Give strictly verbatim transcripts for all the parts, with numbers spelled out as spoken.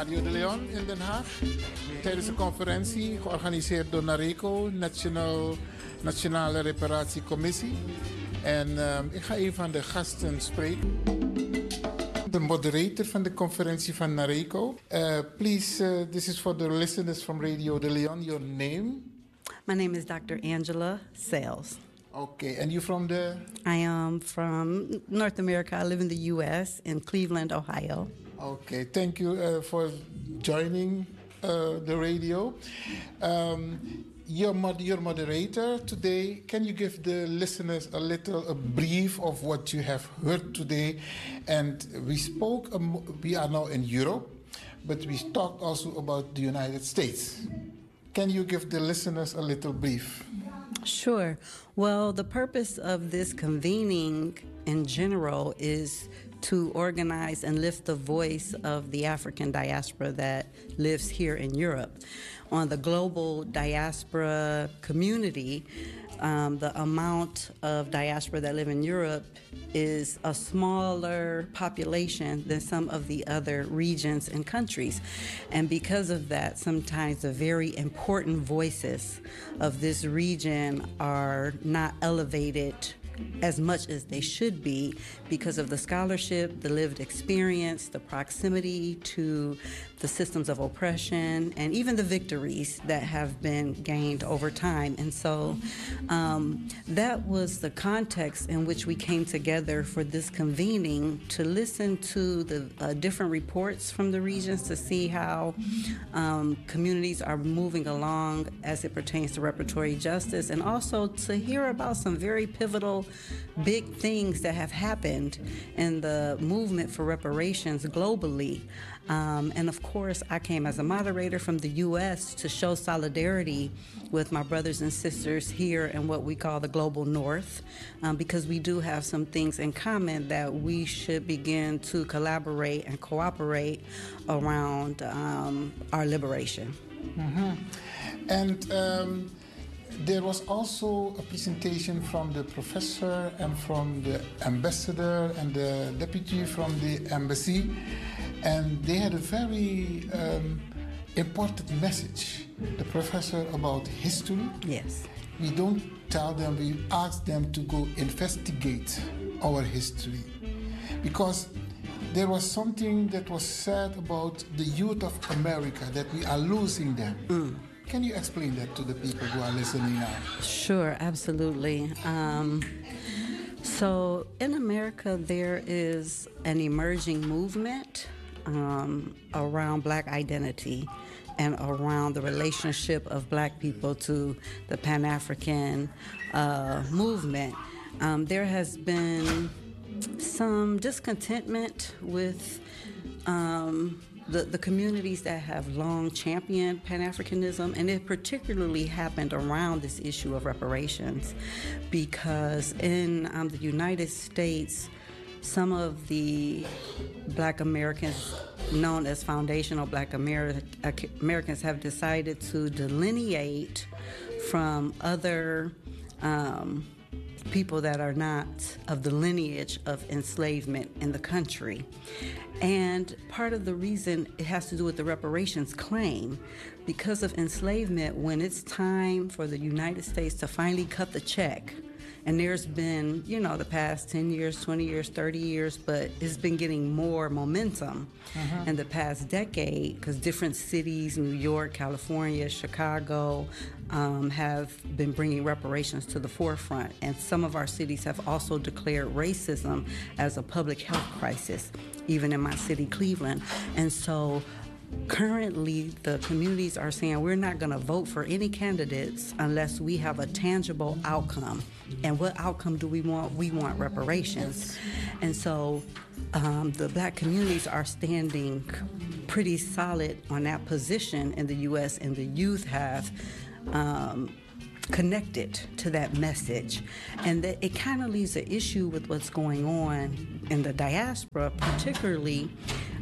Radio de Leon in Den Haag. Tijdens een conferentie georganiseerd door NARECO, National, Nationale Reparatiecommissie. En uh, ik ga een van de gasten spreken. De moderator van de conferentie van NARECO. Uh, please, uh, this is for the listeners from Radio de Leon. Your name? My name is Doctor Angela Sales. Okay, and you from the? I am from North America. I live in the U S in Cleveland, Ohio. Okay, thank you uh, for joining uh, the radio. Um, your, mod- your moderator today, can you give the listeners a little a brief of what you have heard today? And we spoke, um, we are now in Europe, but we talked also about the United States. Can you give the listeners a little brief? Sure. Well, the purpose of this convening in general is to organize and lift the voice of the African diaspora that lives here in Europe. On the global diaspora community, um, the amount of diaspora that live in Europe is a smaller population than some of the other regions and countries. And because of that, sometimes the very important voices of this region are not elevated as much as they should be because of the scholarship, the lived experience, the proximity to the systems of oppression, and even the victories that have been gained over time. And so um, that was the context in which we came together for this convening to listen to the uh, different reports from the regions to see how um, communities are moving along as it pertains to reparatory justice, and also to hear about some very pivotal big things that have happened in the movement for reparations globally. Um, and of course, I came as a moderator from the U S to show solidarity with my brothers and sisters here in what we call the Global North, um, because we do have some things in common that we should begin to collaborate and cooperate around um, our liberation. Mm-hmm. And um, there was also a presentation from the professor and from the ambassador and the deputy from the embassy, and they had a very um, important message. The professor about history. Yes. We don't tell them, we ask them to go investigate our history. Because there was something that was said about the youth of America, that we are losing them. Mm. Can you explain that to the people who are listening now? Sure, absolutely. Um, so in America, there is an emerging movement um, around Black identity and around the relationship of Black people to the Pan-African uh, movement. Um, there has been some discontentment with um, The, the communities that have long championed Pan-Africanism, and it particularly happened around this issue of reparations, because in um, the United States, some of the Black Americans known as foundational Black Ameri- Americans have decided to delineate from other um, people that are not of the lineage of enslavement in the country. And part of the reason it has to do with the reparations claim, because of enslavement, when it's time for the United States to finally cut the check, and there's been, you know, the past ten years, twenty years, thirty years, but it's been getting more momentum uh-huh. in the past decade, because different cities, New York, California, Chicago, um, have been bringing reparations to the forefront. And some of our cities have also declared racism as a public health crisis, even in my city, Cleveland. And so currently, the communities are saying we're not going to vote for any candidates unless we have a tangible outcome. And what outcome do we want? We want reparations. And so um, the Black communities are standing pretty solid on that position in the U S, and the youth have um, connected to that message. And that it kind of leaves an issue with what's going on in the diaspora, particularly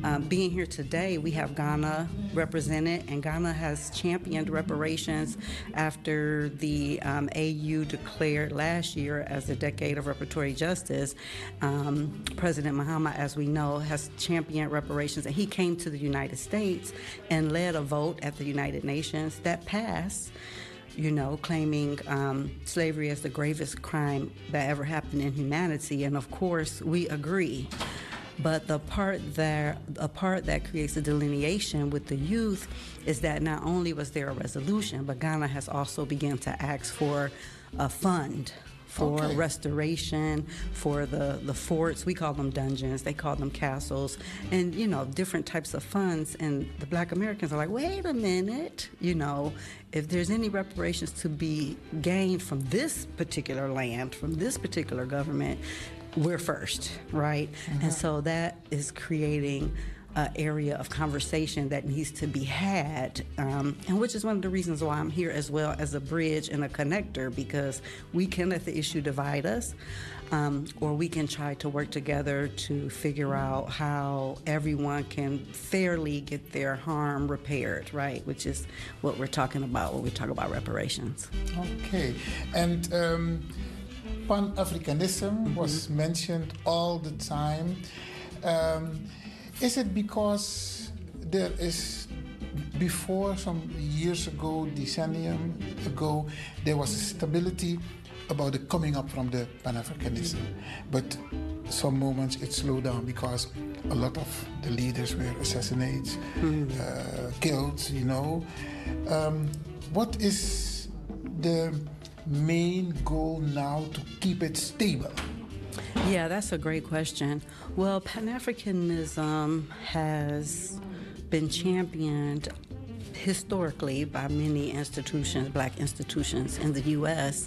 um, being here today, we have Ghana represented, and Ghana has championed reparations after the um, A U declared last year as the decade of reparatory justice. Um, President Mahama, as we know, has championed reparations, and he came to the United States and led a vote at the United Nations that passed, you know, claiming um, slavery as the gravest crime that ever happened in humanity. And of course, we agree. But the part that a part that creates a delineation with the youth is that not only was there a resolution, but Ghana has also begun to ask for a fund for okay. restoration, for the, the forts. We call them dungeons, they call them castles, and, you know, different types of funds. And the Black Americans are like, wait a minute, you know, if there's any reparations to be gained from this particular land, from this particular government, we're first, right? Mm-hmm. And so that is creating Uh, area of conversation that needs to be had, um, and which is one of the reasons why I'm here as well as a bridge and a connector, because we can let the issue divide us, um, or we can try to work together to figure out how everyone can fairly get their harm repaired, right? Which is what we're talking about when we talk about reparations. Okay, and um, Pan-Africanism mm-hmm. was mentioned all the time. Um, Is it because there is, before some years ago, decennium ago, there was a stability about the coming up from the Pan-Africanism, but some moments it slowed down because a lot of the leaders were assassinated, mm. uh, killed, you know. Um, what is the main goal now to keep it stable? Yeah, that's a great question. Well, Pan-Africanism has been championed historically by many institutions, Black institutions in the U S,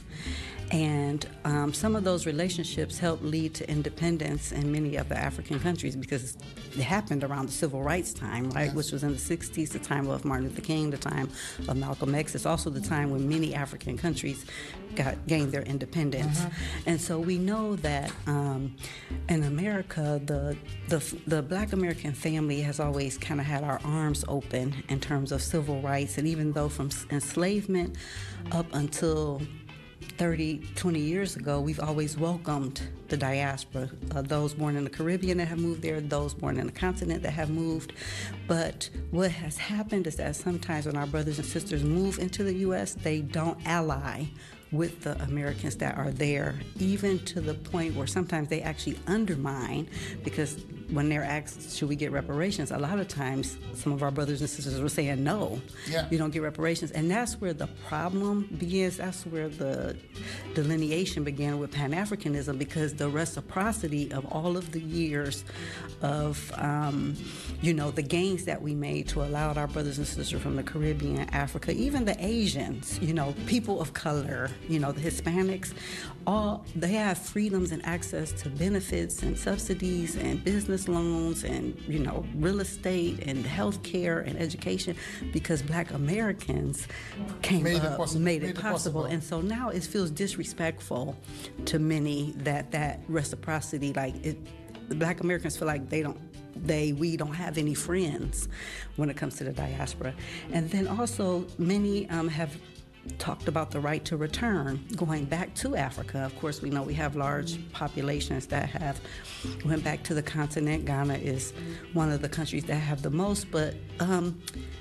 and um, some of those relationships helped lead to independence in many of the African countries, because it happened around the civil rights time, right, yes. which was in the sixties, the time of Martin Luther King, the time of Malcolm X. It's also the time when many African countries got gained their independence. Mm-hmm. And so we know that um, in America, the, the the Black American family has always kind of had our arms open in terms of civil rights, and even though from enslavement up until thirty, twenty years ago, we've always welcomed the diaspora, uh, those born in the Caribbean that have moved there, those born in the continent that have moved. But what has happened is that sometimes when our brothers and sisters move into the U S, they don't ally with the Americans that are there, even to the point where sometimes they actually undermine, because when they're asked, should we get reparations, a lot of times some of our brothers and sisters were saying, no, yeah. you don't get reparations. And that's where the problem begins. That's where the delineation began with Pan-Africanism, because the reciprocity of all of the years of, um, you know, the gains that we made to allow our brothers and sisters from the Caribbean, Africa, even the Asians, you know, people of color, you know, the Hispanics, all they have freedoms and access to benefits and subsidies and business loans and, you know, real estate and health care and education, because Black Americans came made up, it possible. made it made possible. It possible. And so now it feels disrespectful to many that that reciprocity, like it, the Black Americans feel like they don't, they we don't have any friends when it comes to the diaspora. And then also many um, have talked about the right to return, going back to Africa. Of course, we know we have large populations that have went back to the continent. Ghana is one of the countries that have the most, but um,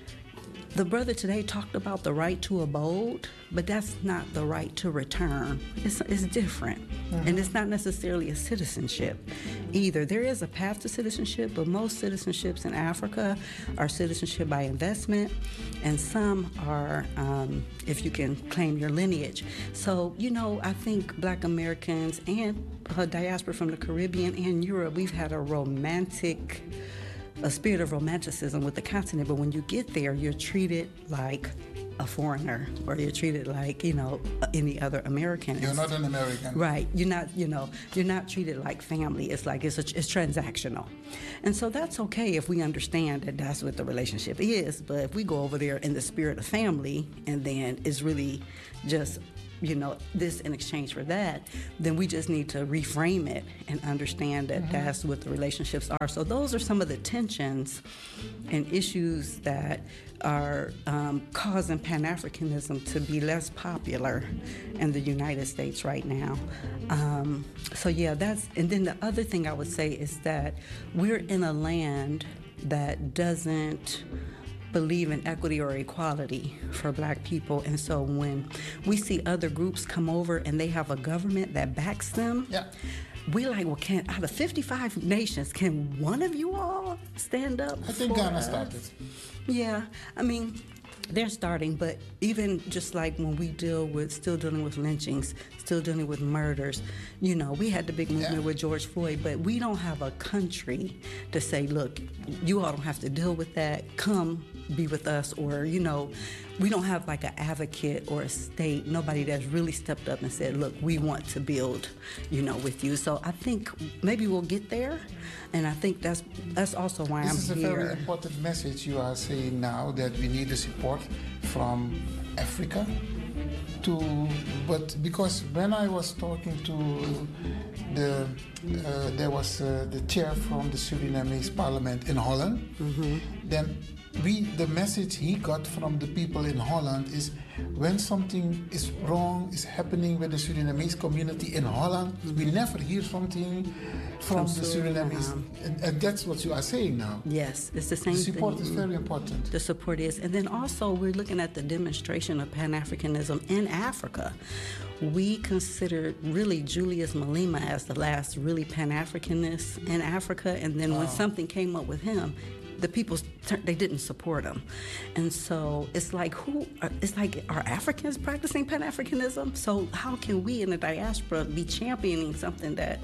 the brother today talked about the right to abode, but that's not the right to return. It's, it's different, mm-hmm. and it's not necessarily a citizenship either. There is a path to citizenship, but most citizenships in Africa are citizenship by investment, and some are um, if you can claim your lineage. So, you know, I think Black Americans and uh, diaspora from the Caribbean and Europe, we've had a romantic a spirit of romanticism with the continent, but when you get there, you're treated like a foreigner, or you're treated like, you know, any other American. You're not an American. Right. You're not, you know, you're not treated like family. It's like, it's, a, it's transactional. And so that's okay if we understand that that's what the relationship is, but if we go over there in the spirit of family, and then it's really just you know, this in exchange for that, then we just need to reframe it and understand that mm-hmm. that's what the relationships are. So those are some of the tensions and issues that are um, causing Pan-Africanism to be less popular in the United States right now. Um, so yeah, that's, and then the other thing I would say is that we're in a land that doesn't believe in equity or equality for black people. And so when we see other groups come over and they have a government that backs them, yeah. we like, well, can out of fifty-five nations, can one of you all stand up? I think Ghana us? started. Yeah, I mean, they're starting, but even just like when we deal with, still dealing with lynchings, still dealing with murders, you know, we had the big movement yeah. with George Floyd, but we don't have a country to say, look, you all don't have to deal with that, come be with us, or, you know, we don't have like an advocate or a state, nobody that's really stepped up and said, look, we want to build, you know, with you. So I think maybe we'll get there, and I think that's that's also why this I'm here. This is a here. very important message you are saying now, that we need the support from Africa to, but because when I was talking to the, uh, there was uh, the chair from the Surinamese parliament in Holland, mm-hmm. then we, the message he got from the people in Holland is, when something is wrong, is happening with the Surinamese community in Holland, mm-hmm. we never hear something from, from the Surinamese. And, and that's what you are saying now. Yes, it's the same thing. The support thing. is very important. The support is. And then also we're looking at the demonstration of Pan-Africanism in Africa. We considered really Julius Malema as the last really Pan-Africanist in Africa. And then oh. when something came up with him, the people, they didn't support him. And so it's like, who, it's like, are Africans practicing Pan-Africanism? So how can we in the diaspora be championing something that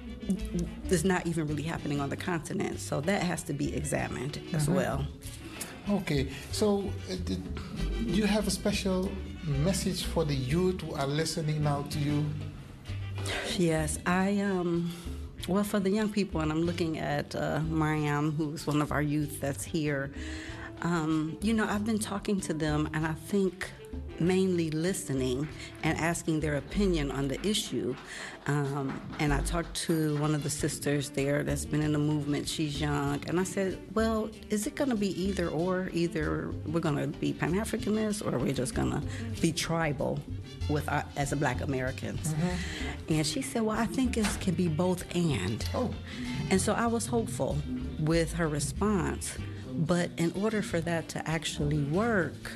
is not even really happening on the continent? So that has to be examined mm-hmm. as well. Okay, so uh, did you have a special message for the youth who are listening now to you? Yes, I, um, well, for the young people, and I'm looking at uh, Mariam, who's one of our youth that's here, um, you know, I've been talking to them, and I think mainly listening and asking their opinion on the issue. Um, and I talked to one of the sisters there that's been in the movement. She's young. And I said, well, is it going to be either or? Either we're going to be Pan-Africanist, or we're just going to be tribal with our, as a Black Americans. Mm-hmm. And she said, well, I think it can be both and. Oh. And so I was hopeful with her response. But in order for that to actually work,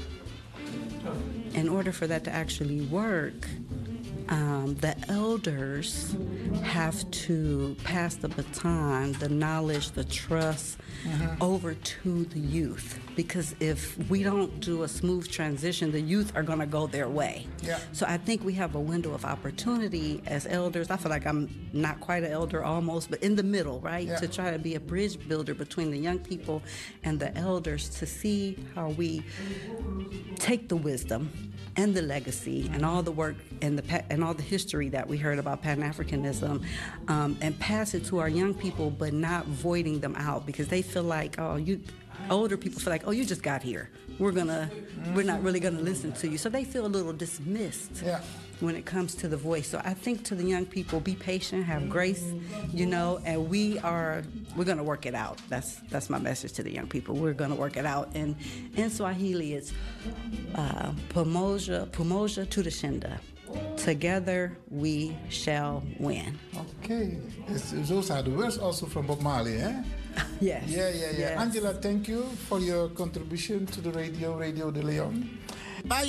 in order for that to actually work, um, the elders have to pass the baton, the knowledge, the trust mm-hmm. over to the youth. Because if we don't do a smooth transition, the youth are going to go their way. Yeah. So I think we have a window of opportunity as elders. I feel like I'm not quite an elder almost, but in the middle, right? Yeah. To try to be a bridge builder between the young people and the elders to see how we take the wisdom and the legacy and all the work and the and all the history that we heard about Pan-Africanism um, and pass it to our young people, but not voiding them out, because they feel like, oh, you... older people feel like, oh, you just got here. We're gonna, we're not really gonna listen to you. So they feel a little dismissed yeah. when it comes to the voice. So I think to the young people, be patient, have grace, you know, and we are, we're gonna work it out. That's that's my message to the young people. We're gonna work it out. And in Swahili, it's uh, Pamoja, Pamoja Tutashinda. Together we shall win. Okay, it's, those are the words also from Bob Marley, eh? Yes. Yeah, yeah, yeah. Yes. Angela, thank you for your contribution to the radio, Radio de Leon. My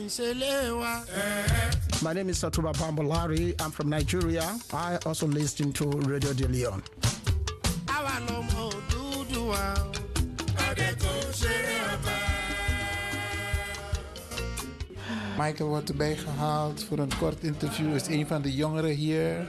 name is Satuba Bambolari. I'm from Nigeria. I also listen to Radio de Leon. Michael wordt erbij gehaald voor een kort interview. Is een van de jongeren hier.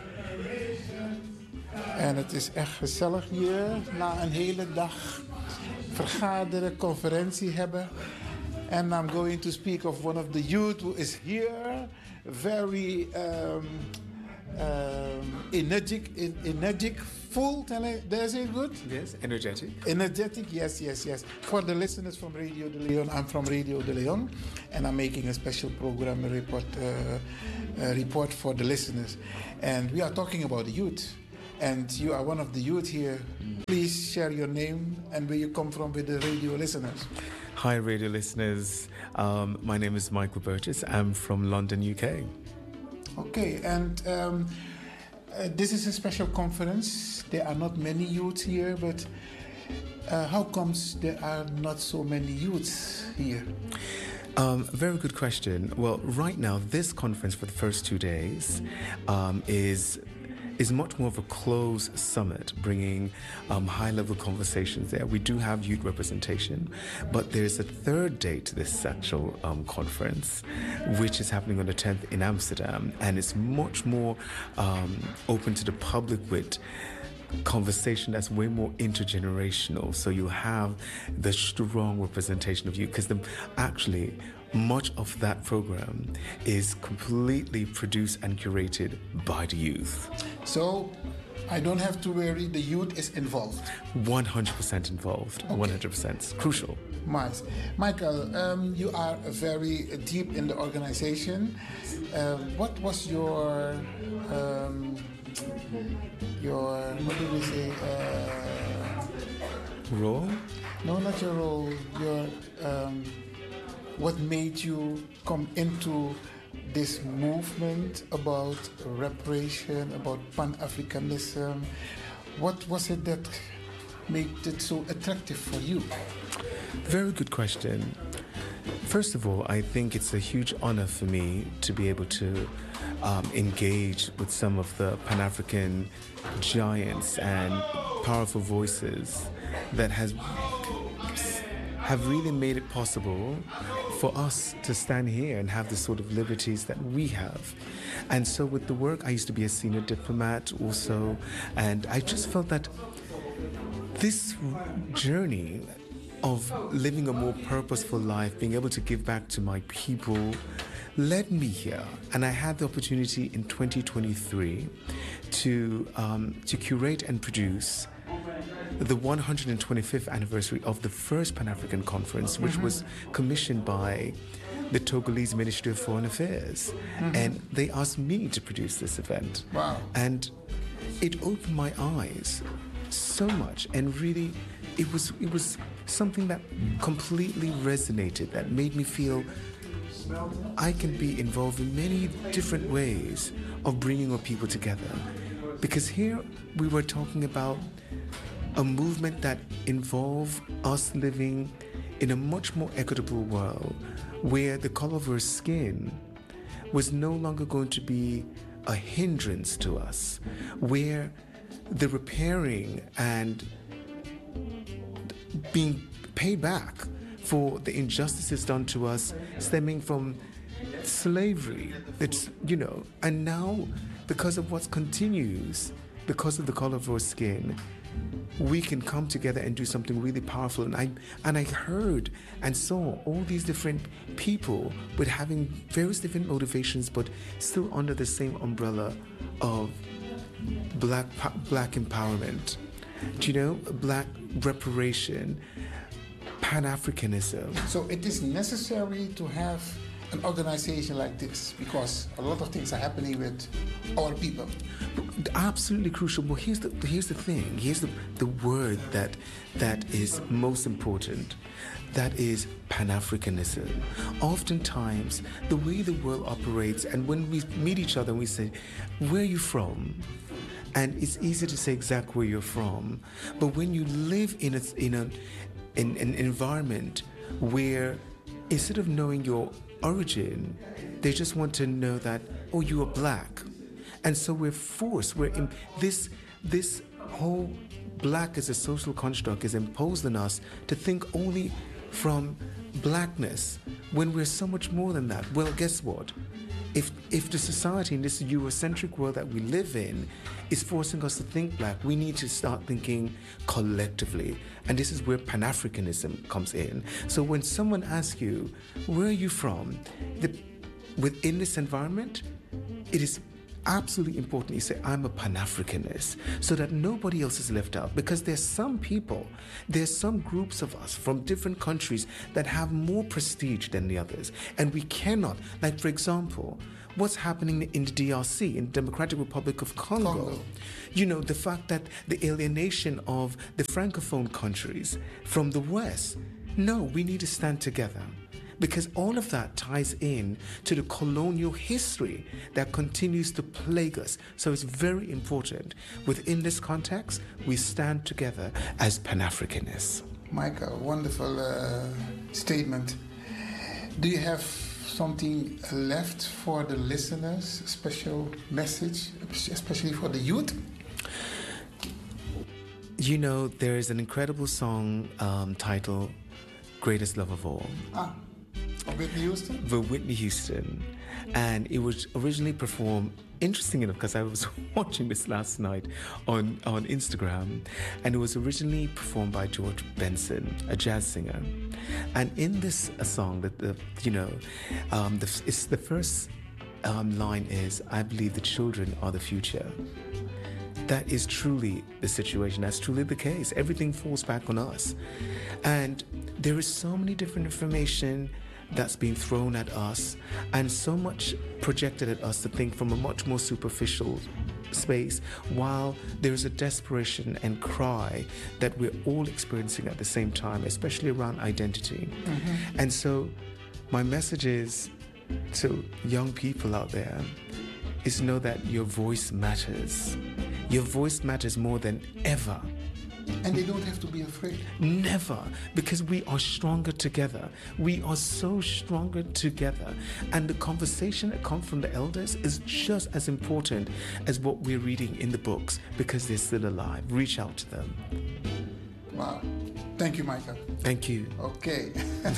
En het is echt gezellig hier. Na een hele dag vergaderen, conferentie hebben. And I'm going to speak of one of the youth who is here. Very um, um, energetic, energetic full, tell I, did I say it good? Yes, energetic. Energetic, yes, yes, yes. For the listeners from Radio De Leon, I'm from Radio De Leon, and I'm making a special program, a report, uh, a report for the listeners. And we are talking about the youth. And you are one of the youth here. Please share your name and where you come from with the radio listeners. Hi, radio listeners. Um, my name is Michael Burgess. I'm from London, U K. Okay, and um, uh, this is a special conference. There are not many youths here, but uh, how comes there are not so many youths here? Um, very good question. Well, right now, this conference for the first two days um, is is much more of a closed summit, bringing um, high-level conversations there. We do have youth representation, but there's a third day to this actual um, conference, which is happening on the tenth in Amsterdam, and it's much more um, open to the public with conversation that's way more intergenerational. So you have the strong representation of youth, because actually much of that program is completely produced and curated by the youth. So I don't have to worry, the youth is involved. one hundred percent involved. Okay. one hundred percent. It's crucial. Nice. Michael, um, you are very deep in the organization. Uh, what was your um, your what do we say uh, role? No, not your role. Your um, what made you come into this movement about reparation, about Pan-Africanism? What was it that made it so attractive for you? Very good question. First of all, I think it's a huge honor for me to be able to um, engage with some of the Pan-African giants and powerful voices that has have really made it possible for us to stand here and have the sort of liberties that we have. And so with the work, I used to be a senior diplomat also, and I just felt that this journey of living a more purposeful life, being able to give back to my people, led me here. And I had the opportunity in twenty twenty-three to um, to curate and produce the one hundred twenty-fifth anniversary of the first Pan-African Conference, which mm-hmm. was commissioned by the Togolese Ministry of Foreign Affairs. Mm-hmm. And they asked me to produce this event. Wow. And it opened my eyes so much, and really it was it was something that completely resonated, that made me feel I can be involved in many different ways of bringing our people together. Because here we were talking about a movement that involved us living in a much more equitable world, where the color of our skin was no longer going to be a hindrance to us, where the repairing and being paid back for the injustices done to us stemming from slavery, it's, you know, and now because of what continues, because of the color of our skin, we can come together and do something really powerful. And I and I heard and saw all these different people with having various different motivations, but still under the same umbrella of black black empowerment, do you know, black reparation, Pan-Africanism. So it is necessary to have an organization like this, because a lot of things are happening with our people. Absolutely crucial. But here's the here's the thing. Here's the, the word that that is most important. That is Pan-Africanism. Oftentimes, the way the world operates, and when we meet each other and we say, "Where are you from?" and it's easy to say exactly where you're from, but when you live in a in a in an environment where instead of knowing your origin, they just want to know that, oh, you are black. And so we're forced, we're in this this whole black as a social construct is imposed on us to think only from blackness when we're so much more than that. Well, guess what? If if the society in this Eurocentric world that we live in is forcing us to think black, we need to start thinking collectively. And this is where Pan-Africanism comes in. So when someone asks you, where are you from? The, within this environment, it is absolutely important you say, I'm a Pan-Africanist, so that nobody else is left out. Because there's some people, there's some groups of us from different countries that have more prestige than the others. And we cannot, like for example, what's happening in the D R C, in the Democratic Republic of Congo. Congo. You know, the fact that the alienation of the Francophone countries from the West. No, we need to stand together. Because all of that ties in to the colonial history that continues to plague us. So it's very important. Within this context, we stand together as Pan-Africanists. Michael, wonderful uh, statement. Do you have something left for the listeners, a special message, especially for the youth? You know, there is an incredible song um, titled Greatest Love of All. Ah. Whitney Houston? The Whitney Houston. And it was originally performed, interesting enough, because I was watching this last night on, on Instagram, and it was originally performed by George Benson, a jazz singer. And in this a song, that the you know, um, the, it's the first um, line is, I believe the children are the future. That is truly the situation. That's truly the case. Everything falls back on us. And there is so many different information that's being thrown at us and so much projected at us to think from a much more superficial space, while there is a desperation and cry that we're all experiencing at the same time, especially around identity. Mm-hmm. And so my message is to young people out there is know that your voice matters. Your voice matters more than ever. And they don't have to be afraid. Never, because we are stronger together. We are so stronger together. And the conversation that comes from the elders is just as important as what we're reading in the books, because they're still alive. Reach out to them. Wow. Thank you, Michael. Thank you. Oké. Okay.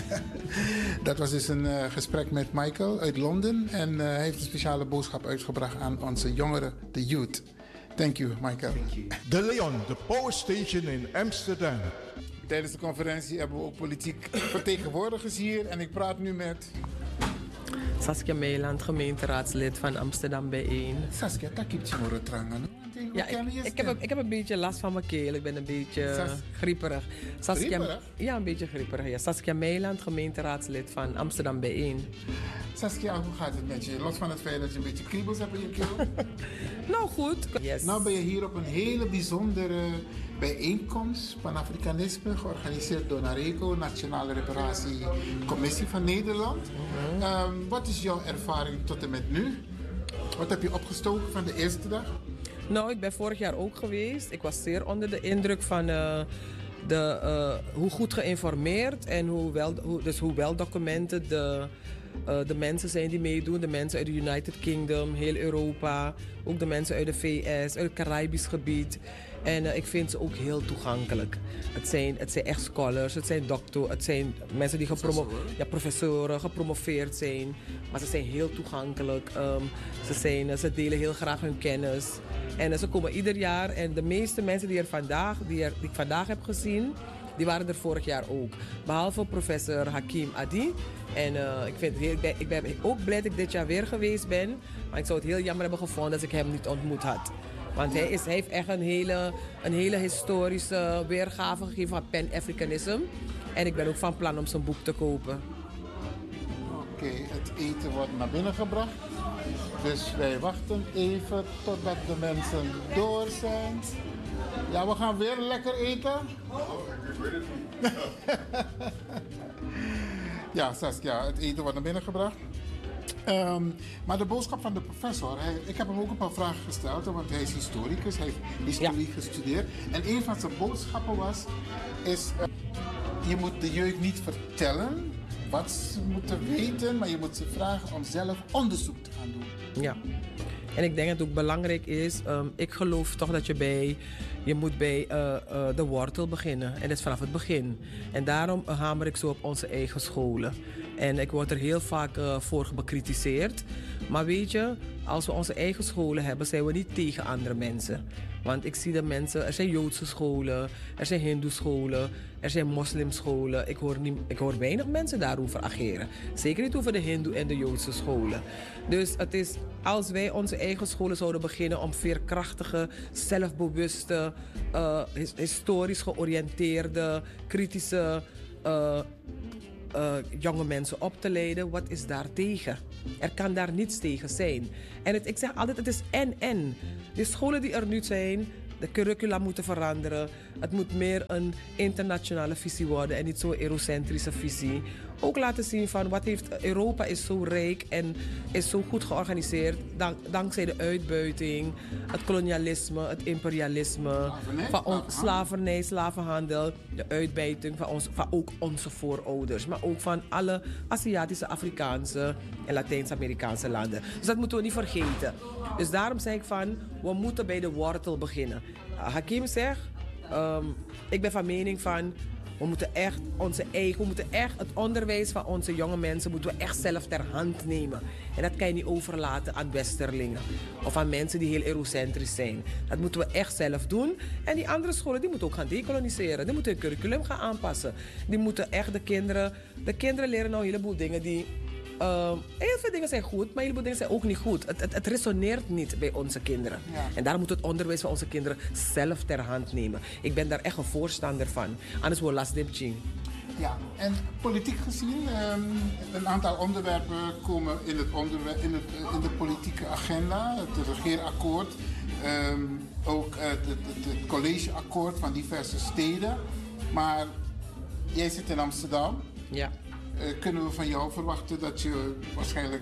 Dat was dus een uh, gesprek met Michael uit Londen. En uh, hij heeft een speciale boodschap uitgebracht aan onze jongeren, de youth. Thank you, Michael. Thank you. De Leon, de Power Station in Amsterdam. Tijdens de conferentie hebben we ook politiek vertegenwoordigers hier. En ik praat nu met... Saskia Meiland, gemeenteraadslid van Amsterdam bijeen. Saskia, dat heb je maar trangen. Ja, ik, ik, heb, ik heb een beetje last van mijn keel. Ik ben een beetje Sas... grieperig. Saskia, grieperig? Ja, een beetje grieperig. Ja. Saskia Meiland, gemeenteraadslid van Amsterdam bijeen. Saskia, hoe gaat het met je? Los van het feit dat je een beetje kriebels hebt in je keel? Nou goed. Yes. Nou ben je hier op een hele bijzondere bijeenkomst, Pan-Afrikanisme, georganiseerd door NARECO, Nationale Reparatiecommissie van Nederland. Mm-hmm. Um, wat is jouw ervaring tot en met nu? Wat heb je opgestoken van de eerste dag? Nou, ik ben vorig jaar ook geweest. Ik was zeer onder de indruk van uh, de, uh, hoe goed geïnformeerd en hoe wel, hoe, dus hoe wel documenten de, uh, de mensen zijn die meedoen. De mensen uit de United Kingdom, heel Europa, ook de mensen uit de V S, uit het Caribisch gebied. En uh, ik vind ze ook heel toegankelijk. Het zijn, het zijn echt scholars, het zijn doctoren, het zijn mensen die gepromo- ja, professoren, gepromoveerd zijn. Maar ze zijn heel toegankelijk. Um, ze, zijn, ze delen heel graag hun kennis. En uh, ze komen ieder jaar. En de meeste mensen die, er vandaag, die, er, die ik vandaag heb gezien, die waren er vorig jaar ook. Behalve professor Hakim Adi. En uh, ik, vind het heel, ik, ben, ik ben ook blij dat ik dit jaar weer geweest ben. Maar ik zou het heel jammer hebben gevonden als ik hem niet ontmoet had. Want hij, is, hij heeft echt een hele, een hele historische weergave gegeven van Pan-Africanism. En ik ben ook van plan om zijn boek te kopen. Oké, okay, het eten wordt naar binnen gebracht. Dus wij wachten even totdat de mensen door zijn. Ja, we gaan weer lekker eten. Ja, Saskia, het eten wordt naar binnen gebracht. Um, maar de boodschap van de professor, hij, ik heb hem ook een paar vragen gesteld, want hij is historicus, hij heeft historie ja. gestudeerd. En een van zijn boodschappen was, is, uh, je moet de jeugd niet vertellen wat ze moeten weten, maar je moet ze vragen om zelf onderzoek te gaan doen. Ja, en ik denk dat het ook belangrijk is, um, ik geloof toch dat je bij, je moet bij uh, uh, de wortel beginnen. En dat is vanaf het begin. En daarom uh, hamer ik zo op onze eigen scholen. En ik word er heel vaak uh, voor bekritiseerd. Maar weet je, als we onze eigen scholen hebben, zijn we niet tegen andere mensen. Want ik zie de mensen, er zijn Joodse scholen, er zijn Hindoescholen, er zijn moslimscholen. Ik hoor, niet, ik hoor weinig mensen daarover ageren. Zeker niet over de Hindoe en de Joodse scholen. Dus het is, als wij onze eigen scholen zouden beginnen om veerkrachtige, zelfbewuste, uh, historisch georiënteerde, kritische uh, uh, jonge mensen op te leiden, wat is daar tegen? Er kan daar niets tegen zijn. En het, ik zeg altijd, het is en-en. De scholen die er nu zijn, de curricula moeten veranderen. Het moet meer een internationale visie worden en niet zo'n eurocentrische visie. Ook laten zien van wat heeft Europa is zo rijk en is zo goed georganiseerd dank, dankzij de uitbuiting, het kolonialisme, het imperialisme, slavernij, van on, slavernij, slavenhandel, de uitbuiting van, ons, van ook onze voorouders, maar ook van alle Aziatische, Afrikaanse en Latijns-Amerikaanse landen. Dus dat moeten we niet vergeten. Dus daarom zeg ik van, we moeten bij de wortel beginnen. Hakim zegt, um, ik ben van mening van, we moeten echt onze eigen, we moeten echt het onderwijs van onze jonge mensen moeten we echt zelf ter hand nemen. En dat kan je niet overlaten aan westerlingen of aan mensen die heel eurocentrisch zijn. Dat moeten we echt zelf doen. En die andere scholen die moeten ook gaan decoloniseren. Die moeten hun curriculum gaan aanpassen. Die moeten echt de kinderen, de kinderen leren nou een heleboel dingen die Uh, heel veel dingen zijn goed, maar een heleboel dingen zijn ook niet goed. Het, het, het resoneert niet bij onze kinderen. Ja. En daarom moet het onderwijs van onze kinderen zelf ter hand nemen. Ik ben daar echt een voorstander van. Anders wordt last ching. Ja, en politiek gezien, um, een aantal onderwerpen komen in, het onderwer- in, het, in de politieke agenda. Het regeerakkoord, um, ook uh, het, het, het collegeakkoord van diverse steden. Maar jij zit in Amsterdam. Ja. Uh, kunnen we van jou verwachten dat je waarschijnlijk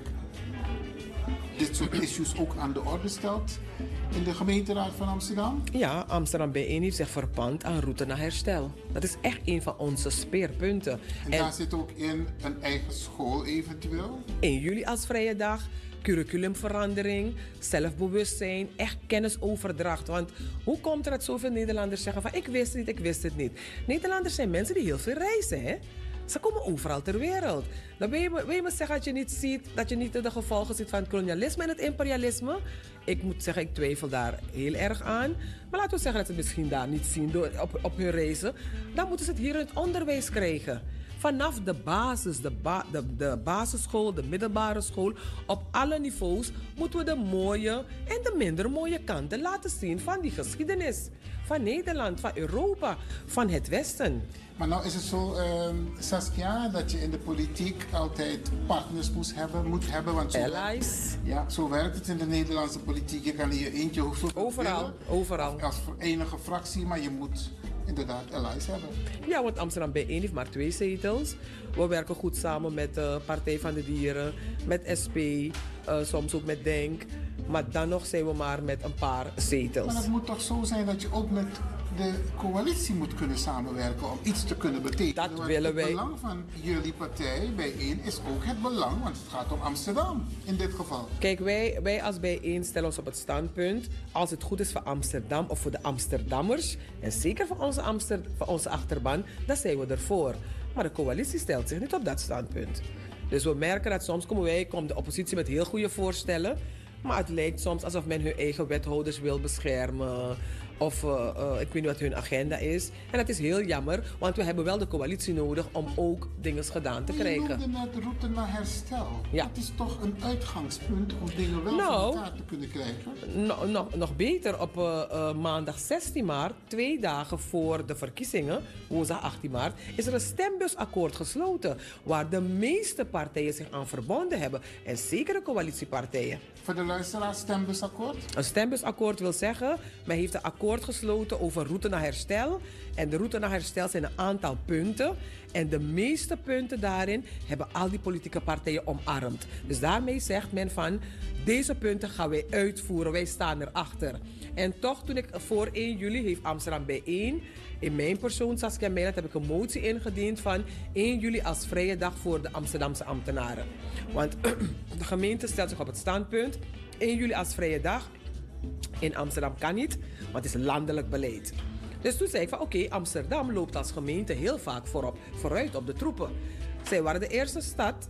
dit soort issues ook aan de orde stelt in de gemeenteraad van Amsterdam? Ja, Amsterdam bijeen heeft zich verpand aan route naar herstel. Dat is echt een van onze speerpunten. En, en daar zit ook in een eigen school eventueel? één juli als vrije dag, curriculumverandering, zelfbewustzijn, echt kennisoverdracht. Want hoe komt er dat zoveel Nederlanders zeggen van ik wist het niet, ik wist het niet. Nederlanders zijn mensen die heel veel reizen, hè? Ze komen overal ter wereld. Dan wil je, wil je me zeggen dat je niet ziet, dat je niet de gevolgen ziet van het kolonialisme en het imperialisme. Ik moet zeggen, ik twijfel daar heel erg aan. Maar laten we zeggen dat ze het misschien daar niet zien door, op, op hun reizen. Dan moeten ze het hier in het onderwijs krijgen. Vanaf de basis, de, ba, de, de basisschool, de middelbare school, op alle niveaus moeten we de mooie en de minder mooie kanten laten zien van die geschiedenis. Van Nederland, van Europa, van het Westen. Maar nou is het zo, uh, Saskia, dat je in de politiek altijd partners moest hebben, moet hebben. Want zo Allies. Werkt, ja, zo werkt het in de Nederlandse politiek. Je kan hier eentje hoeveel Overal, willen, overal. Als enige fractie, maar je moet inderdaad allies hebben. Ja, want Amsterdam bijeen heeft maar twee zetels. We werken goed samen met de Partij van de Dieren, met S P, uh, soms ook met Denk. Maar dan nog zijn we maar met een paar zetels. Maar het moet toch zo zijn dat je ook met de coalitie moet kunnen samenwerken om iets te kunnen betekenen. Dat want willen het wij. Het belang van jullie partij bijeen is ook het belang, want het gaat om Amsterdam in dit geval. Kijk, wij, wij als bijeen stellen ons op het standpunt, als het goed is voor Amsterdam of voor de Amsterdammers, en zeker voor onze, Amster, voor onze achterban, dan zijn we ervoor. Maar de coalitie stelt zich niet op dat standpunt. Dus we merken dat soms komen wij, komt de oppositie met heel goede voorstellen, maar het lijkt soms alsof men hun eigen wethouders wil beschermen. Of uh, uh, ik weet niet wat hun agenda is. En dat is heel jammer, want we hebben wel de coalitie nodig om ook dingen gedaan te krijgen. Je noemde net route naar herstel. Ja. Dat is toch een uitgangspunt om dingen wel nou, voor elkaar te kunnen krijgen? No, nog, nog beter, op uh, uh, maandag zestien maart, twee dagen voor de verkiezingen, woensdag achttien maart, is er een stembusakkoord gesloten. Waar de meeste partijen zich aan verbonden hebben. En zeker de coalitiepartijen. Voor de luisteraars, stembusakkoord? Een stembusakkoord wil zeggen, men heeft een akkoord gesloten over route naar herstel. En de route naar herstel zijn een aantal punten. En de meeste punten daarin hebben al die politieke partijen omarmd. Dus daarmee zegt men van, deze punten gaan wij uitvoeren, wij staan erachter. En toch, toen ik voor één juli heeft Amsterdam bijeen, in mijn persoon, Saskia Meijland, heb ik een motie ingediend van één juli als vrije dag voor de Amsterdamse ambtenaren. Want de gemeente stelt zich op het standpunt, één juli als vrije dag. In Amsterdam kan niet, want het is landelijk beleid. Dus toen zei ik van oké, okay, Amsterdam loopt als gemeente heel vaak voorop, vooruit op de troepen. Zij waren de eerste stad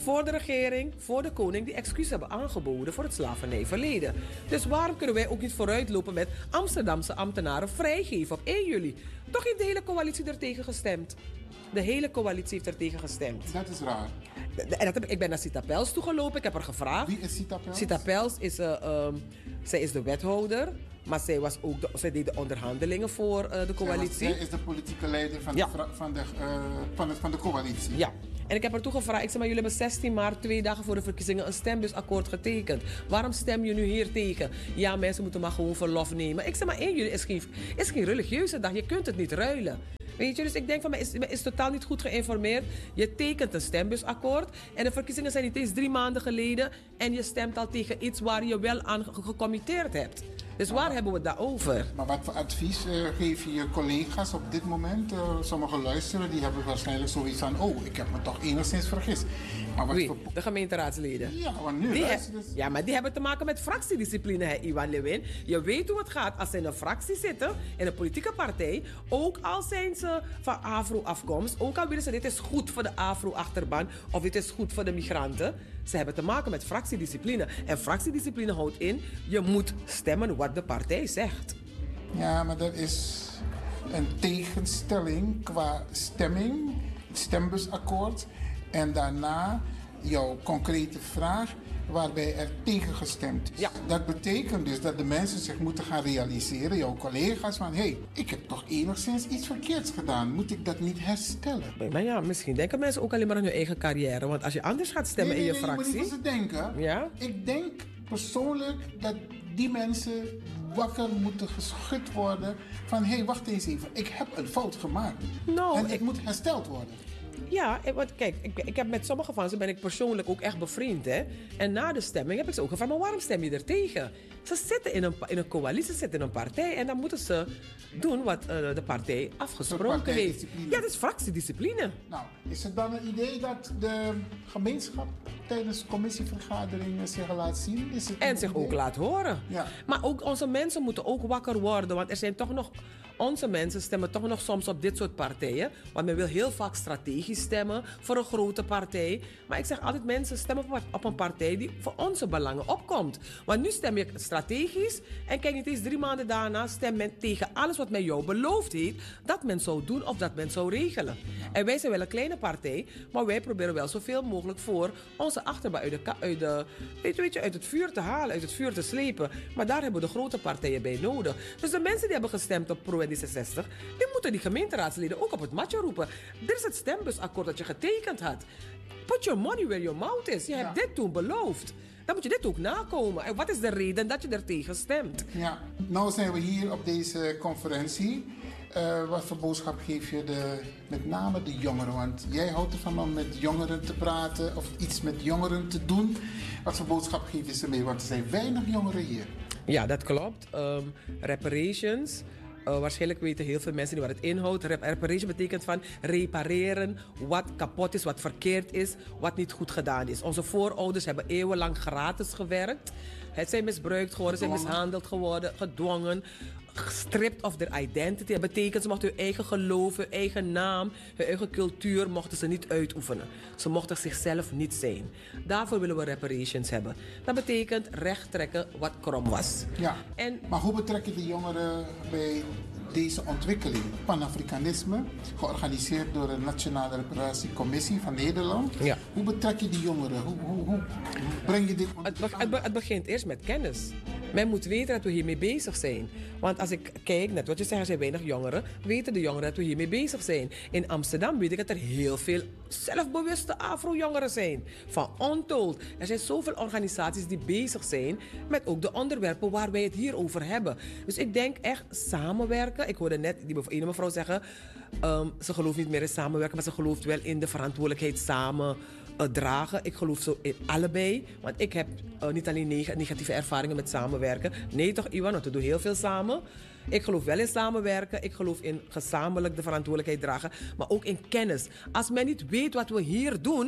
voor de regering, voor de koning, die excuus hebben aangeboden voor het slavernijverleden. Dus waarom kunnen wij ook niet vooruitlopen met Amsterdamse ambtenaren vrijgeven op één juli? Toch heeft de hele coalitie er tegen gestemd. De hele coalitie heeft er tegen gestemd. Dat is raar. En dat heb, ik ben naar Sita Pels toegelopen, ik heb haar gevraagd. Wie is Sita Pels? Sita Pels is, uh, um, zij is de wethouder, maar zij, was ook de, zij deed de onderhandelingen voor uh, de coalitie. Zij, was, zij is de politieke leider van, ja. de, van, de, uh, van, de, van de coalitie. Ja. En ik heb haar toe gevraagd, ik zei maar jullie hebben zestien maart, twee dagen voor de verkiezingen, een stembusakkoord getekend. Waarom stem je nu hier tegen? Ja, mensen moeten maar gewoon verlof nemen. Ik zei maar één juli is geen, is geen religieuze dag, je kunt het niet ruilen. Weet je, dus ik denk van, men is, men is totaal niet goed geïnformeerd. Je tekent een stembusakkoord en de verkiezingen zijn niet eens drie maanden geleden en je stemt al tegen iets waar je wel aan gecommitteerd hebt. Dus waar maar, hebben we het daarover? Maar wat voor advies uh, geef je je collega's op dit moment? Uh, Sommigen luisteren, die hebben waarschijnlijk zoiets van, oh, ik heb me toch enigszins vergist. Maar wat Wie? voor... De gemeenteraadsleden? Ja, maar nu die luisteren he- Ja, maar die hebben te maken met fractiediscipline, hè, Iwan Lewin. Je weet hoe het gaat als ze in een fractie zitten, in een politieke partij, ook al zijn ze van Afro-afkomst, ook al willen ze dit is goed voor de Afro-achterban of dit is goed voor de migranten. Ze hebben te maken met fractiediscipline. En fractiediscipline houdt in, je moet stemmen wat de partij zegt. Ja, maar er is een tegenstelling qua stemming, het stembusakkoord. En daarna jouw concrete vraag waarbij er tegen gestemd is. Ja. Dat betekent dus dat de mensen zich moeten gaan realiseren, jouw collega's, van hé, hey, ik heb toch enigszins iets verkeerds gedaan. Moet ik dat niet herstellen? Maar ja, misschien denken mensen ook alleen maar aan hun eigen carrière. Want als je anders gaat stemmen nee, nee, in je nee, fractie... Nee, nee, niet wat ze denken. Ja? Ik denk persoonlijk dat die mensen wakker moeten geschud worden van hé, hey, wacht eens even, ik heb een fout gemaakt. Nou, en het ik... moet hersteld worden. Ja, want kijk, ik, ik heb met sommige van ze ben ik persoonlijk ook echt bevriend. Hè? En na de stemming heb ik ze ook gevraagd, maar waarom stem je er tegen? Ze zitten in een, in een coalitie, ze zitten in een partij en dan moeten ze doen wat uh, de partij afgesproken heeft. Ja, dat is fractiediscipline. Nou, is het dan een idee dat de gemeenschap tijdens commissievergaderingen zich laat zien? Is het en zich idee? Ook laat horen. Ja. Maar ook onze mensen moeten ook wakker worden, want er zijn toch nog... Onze mensen stemmen toch nog soms op dit soort partijen. Want men wil heel vaak strategisch stemmen voor een grote partij. Maar ik zeg altijd, mensen stemmen op een partij die voor onze belangen opkomt. Want nu stem je strategisch en kijk niet eens drie maanden daarna stem men tegen alles wat men jou beloofd heeft dat men zou doen of dat men zou regelen. En wij zijn wel een kleine partij, maar wij proberen wel zoveel mogelijk voor onze achterban uit, de, uit, de, weet je, weet je, uit het vuur te halen, uit het vuur te slepen. Maar daar hebben we de grote partijen bij nodig. Dus de mensen die hebben gestemd op Pro en D zesenzestig, die moeten die gemeenteraadsleden ook op het matje roepen. Dit is het stembusakkoord dat je getekend had. Put your money where your mouth is. Je ja. hebt dit toen beloofd. Dan moet je dit ook nakomen. En wat is de reden dat je er tegen stemt? Ja, nou zijn we hier op deze conferentie. Uh, wat voor boodschap geef je de, met name de jongeren? Want jij houdt ervan om met jongeren te praten of iets met jongeren te doen. Wat voor boodschap geef je ze mee? Want er zijn weinig jongeren hier. Ja, dat klopt. Um, reparations... Uh, waarschijnlijk weten heel veel mensen niet wat het inhoudt. Rep- reparation betekent van repareren wat kapot is, wat verkeerd is, wat niet goed gedaan is. Onze voorouders hebben eeuwenlang gratis gewerkt. Het zijn misbruikt geworden, zijn mishandeld geworden, gedwongen, gestript of their identity. Dat betekent ze mochten hun eigen geloof, hun eigen naam, hun eigen cultuur mochten ze niet uitoefenen. Ze mochten zichzelf niet zijn. Daarvoor willen we reparations hebben. Dat betekent recht trekken wat krom was. Ja, en, maar hoe betrek je de jongeren bij deze ontwikkeling? Panafricanisme, georganiseerd door de Nationale Reparatiecommissie van Nederland. Ja. Hoe betrek je die jongeren? Hoe, hoe, hoe breng je dit onder het, be- het, be- het begint eerst met kennis. Men moet weten dat we hiermee bezig zijn. Want als ik kijk, net wat je zegt, er zijn weinig jongeren, weten de jongeren dat we hiermee bezig zijn. In Amsterdam weet ik dat er heel veel zelfbewuste Afro-jongeren zijn. Van Untold. Er zijn zoveel organisaties die bezig zijn met ook de onderwerpen waar wij het hier over hebben. Dus ik denk echt samenwerken. Ik hoorde net die ene mevrouw zeggen, um, ze gelooft niet meer in samenwerken, maar ze gelooft wel in de verantwoordelijkheid samen uh, dragen. Ik geloof zo in allebei. Want ik heb uh, niet alleen neg- negatieve ervaringen met samenwerken. Nee toch, Iwan, want we doen heel veel samen. Ik geloof wel in samenwerken. Ik geloof in gezamenlijk de verantwoordelijkheid dragen. Maar ook in kennis. Als men niet weet wat we hier doen,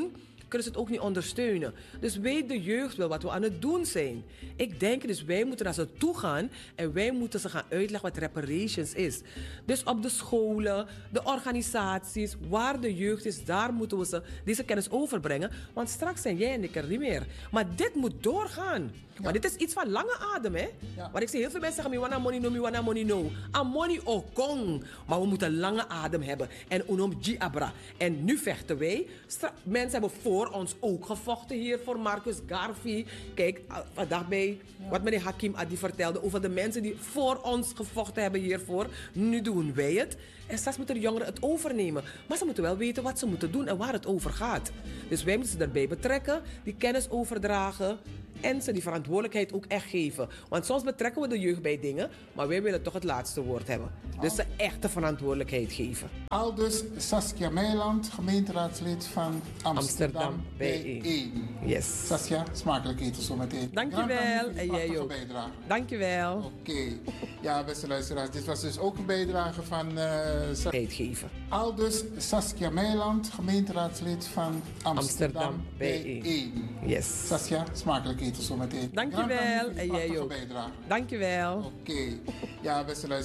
kunnen ze het ook niet ondersteunen. Dus weet de jeugd wel wat we aan het doen zijn. Ik denk dus wij moeten naar ze toe gaan en wij moeten ze gaan uitleggen wat reparations is. Dus op de scholen, de organisaties, waar de jeugd is, daar moeten we ze deze kennis overbrengen. Want straks zijn jij en ik er niet meer. Maar dit moet doorgaan. Ja. Maar dit is iets van lange adem, hè? Ja. Want ik zie heel veel mensen zeggen, mi wana money no, mi wana money no. A money okong. Maar we moeten lange adem hebben. En unom ji abra. En nu vechten wij. Stra- mensen hebben voor ons ook gevochten hier voor Marcus Garvey. Kijk, vandaag bij ja. wat meneer Hakim Adi vertelde over de mensen die voor ons gevochten hebben hiervoor. Nu doen wij het. En straks moeten de jongeren het overnemen. Maar ze moeten wel weten wat ze moeten doen en waar het over gaat. Dus wij moeten ze erbij betrekken, die kennis overdragen en ze die verantwoordelijkheid ook echt geven. Want soms betrekken we de jeugd bij dingen, maar wij willen toch het laatste woord hebben. Dus ze echt de verantwoordelijkheid geven. Aldus Saskia Meiland, gemeenteraadslid van Amsterdam, Amsterdam bijeen. Yes. Saskia, smakelijk eten zo meteen. Dankjewel. En jij ook. Bijdrage. Dankjewel. Oké. Okay. Ja, beste luisteraars, dit was dus ook een bijdrage van uh, Sa- geven. Aldus Saskia Meiland, gemeenteraadslid van Amsterdam, Amsterdam bijeen. Yes. Saskia, smakelijk eten zo meteen. Dankjewel. En jij ook. Bijdrage. Dankjewel. Oké. Okay. Ja, beste luisteraars.